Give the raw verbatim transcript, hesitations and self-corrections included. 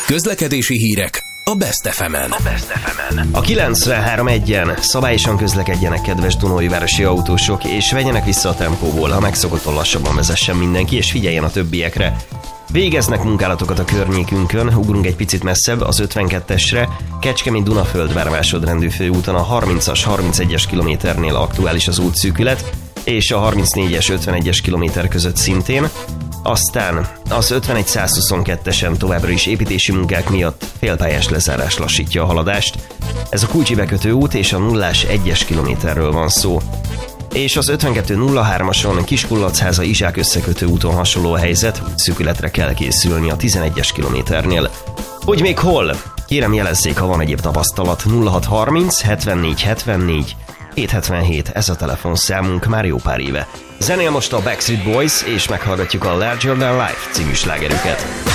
Közlekedési hírek a Best ef emen. A kilencvenhárom egyen szabályosan közlekedjenek, kedves Dunaújvárosi autósok, és vegyenek vissza a tempóból, ha megszokottan lassabban vezessen mindenki, és figyeljen a többiekre. Végeznek munkálatokat a környékünkön, ugrunk egy picit messzebb az ötvenkettesre, Kecskemét-Dunaföldvár másodrendű főúton a harmincas harmincegyes kilométernél aktuális az útszűkület, és a harmincnégyes ötvenegyes kilométer között szintén. Aztán az ötvenegy százhuszonkettesen továbbra is építési munkák miatt félpályás lezárás lassítja a haladást. Ez a Kulcsi bekötő út és a nullás egyes kilométerről van szó. És az ötvenkettő nulla hármason Kiskunlachháza Izsák összekötő úton hasonló a helyzet, szűkületre kell készülni a tizenegyes kilométernél. Hogy még hol? Kérem jelezzék, ha van egyéb tapasztalat. nulla hat harminc hetvennégy hetvennégy hétszázhetvenhét, ez a telefonszámunk már jó pár éve. Zenél most a Backstreet Boys, és meghallgatjuk a Larger Than Life című slágerüket.